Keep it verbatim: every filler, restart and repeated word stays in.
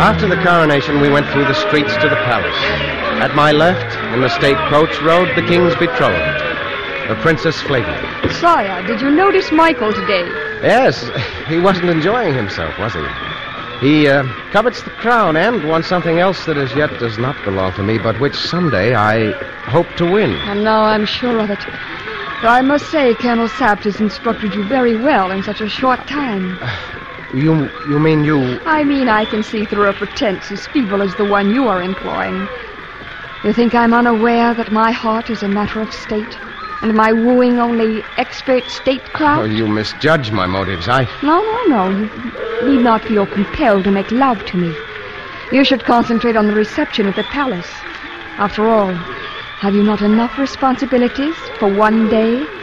After the coronation, we went through the streets to the palace. At my left, in the state coach, rode the king's betrothed, the Princess Flavia. Sire, did you notice Michael today? Yes, he wasn't enjoying himself, was he? He uh, covets the crown and wants something else that as yet does not belong to me, but which someday I hope to win. And now I'm sure of it. Though I must say, Colonel Sapt has instructed you very well in such a short time. You you mean you... I mean I can see through a pretense as feeble as the one you are employing. You think I'm unaware that my heart is a matter of state, and my wooing only expert statecraft? Oh, you misjudge my motives. I... No, no, no. You need not feel compelled to make love to me. You should concentrate on the reception at the palace. After all, have you not enough responsibilities for one day?